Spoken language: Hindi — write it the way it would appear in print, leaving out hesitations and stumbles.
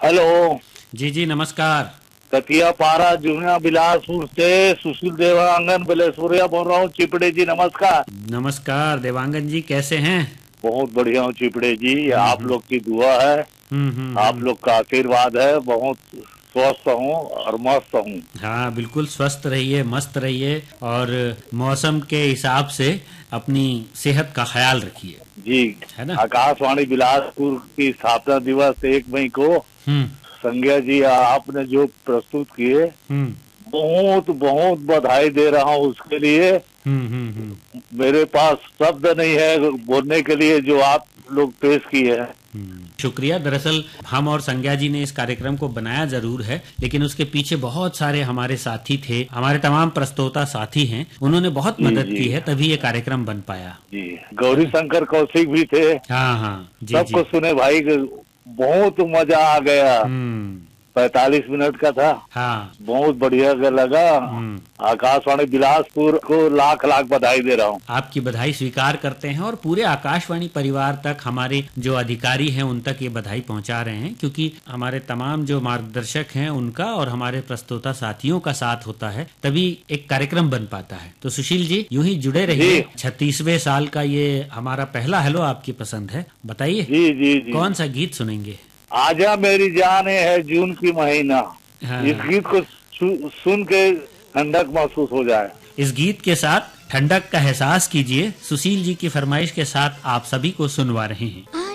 हेलो जी जी नमस्कार। कतिया पारा जुनिया बिलासपुर से सुशील देवांगन बिलेश्वरिया बोल रहा हूँ। चिपड़े जी नमस्कार। नमस्कार देवांगन जी, कैसे हैं? बहुत बढ़िया हूँ चिपड़े जी, आप हम्म लोग की दुआ है, आप हम्म। लोग का आशीर्वाद है। बहुत स्वस्थ हूँ और मस्त हूँ। हाँ बिल्कुल, स्वस्थ रहिए, मस्त रहिए और मौसम के हिसाब से अपनी सेहत का ख्याल रखिए, जी। है ना? आकाशवाणी बिलासपुर की स्थापना दिवस 1 मई को हम्म संज्ञा जी आपने जो प्रस्तुत किए, हम्म बहुत बहुत बधाई दे रहा हूँ उसके लिए। मेरे पास शब्द नहीं है बोलने के लिए जो आप लोग पेश किए हैं। शुक्रिया। दरअसल हम और संज्ञा जी ने इस कार्यक्रम को बनाया जरूर है, लेकिन उसके पीछे बहुत सारे हमारे साथी थे, हमारे तमाम प्रस्तोता साथी हैं, उन्होंने बहुत जी मदद जी की है, तभी ये कार्यक्रम बन पाया। जी। गौरी शंकर कौशिक भी थे। हाँ हाँ जी सबको जी। सुने भाई, बहुत मजा आ गया। हम्म 45 मिनट का था। हाँ। बहुत बढ़िया लगा। हम्म आकाशवाणी बिलासपुर को लाख लाख बधाई दे रहा हूँ। आपकी बधाई स्वीकार करते हैं और पूरे आकाशवाणी परिवार तक, हमारे जो अधिकारी हैं उन तक ये बधाई पहुंचा रहे हैं, क्योंकि हमारे तमाम जो मार्गदर्शक हैं उनका और हमारे प्रस्तोता साथियों का साथ होता है, तभी एक कार्यक्रम बन पाता है। तो सुशील जी यूं ही जुड़े रहिए। 36वें साल का ये हमारा पहला हेलो आपकी पसंद है, बताइए जी जी जी। कौन सा गीत सुनेंगे? आजा मेरी जान है जून की महीना। हाँ, इस गीत को सुन के ठंडक महसूस हो जाए। इस गीत के साथ ठंडक का एहसास कीजिए। सुशील जी की फरमाइश के साथ आप सभी को सुनवा रहे हैं।